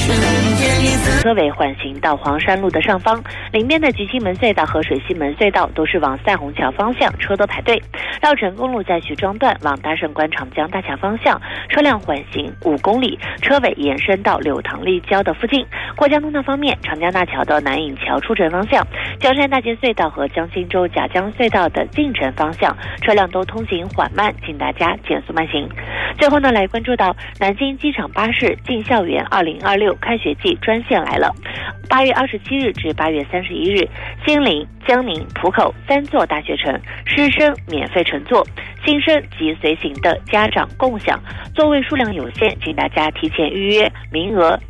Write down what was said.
车尾缓行到黄山路的上方，里面的菊西门隧道和水西门隧道都是往赛虹桥方向车都排队。绕城公路在徐庄段往大胜关长江大桥方向，车辆缓行5公里，车尾延伸到柳塘立交的附近。过江东道方面，长江大桥的南引桥出城方向，江山大街隧道和江心洲甲江隧道的进城方向，车辆都通行缓慢，请大家减速慢行。最后呢，来关注到南京机场巴士进校园2026开学季专线来了。8月27日至8月31日，兴宁、江宁、浦口3座大学城师生免费乘坐，新生及随行的家长共享，座位数量有限，请大家提前预约，名额